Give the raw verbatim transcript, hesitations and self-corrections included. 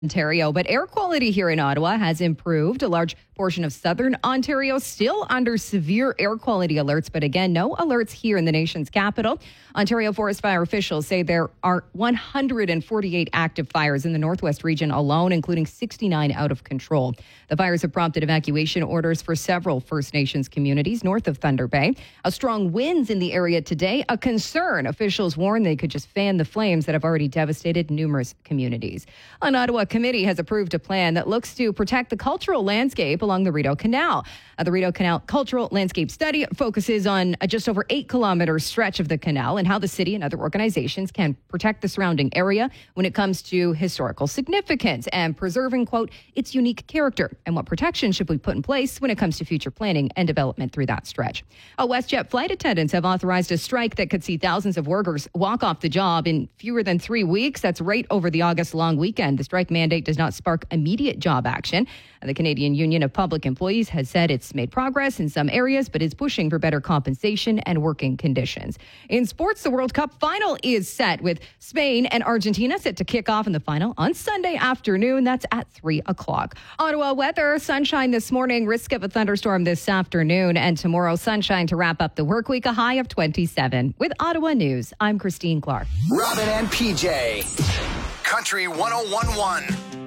Ontario, but air quality here in Ottawa has improved. A large portion of southern Ontario still under severe air quality alerts, but again, no alerts here in the nation's capital. Ontario Forest Fire officials say there are one hundred forty-eight active fires in the northwest region alone, including sixty-nine out of control. The fires have prompted evacuation orders for several First Nations communities north of Thunder Bay. A strong winds in the area today, a concern. Officials warn they could just fan the flames that have already devastated numerous communities. An Ottawa committee has approved a plan that looks to protect the cultural landscape along the Rideau Canal. Uh, the Rideau Canal Cultural Landscape Study focuses on a just over eight kilometer stretch of the canal and how the city and other organizations can protect the surrounding area when it comes to historical significance and preserving, quote, its unique character, and what protection should be put in place when it comes to future planning and development through that stretch. Uh, WestJet flight attendants have authorized a strike that could see thousands of workers walk off the job in fewer than three weeks. That's right over the August long weekend. The strike mandate does not spark immediate job action. The Canadian Union of Public Employees has said it's made progress in some areas, but is pushing for better compensation and working conditions. In sports, the World Cup final is set, with Spain and Argentina set to kick off in the final on Sunday afternoon. That's at three o'clock. Ottawa weather, sunshine this morning, risk of a thunderstorm this afternoon, and tomorrow sunshine to wrap up the work week, a high of twenty-seven. With Ottawa News, I'm Christine Clark. Robin and P J, Country one oh one point one.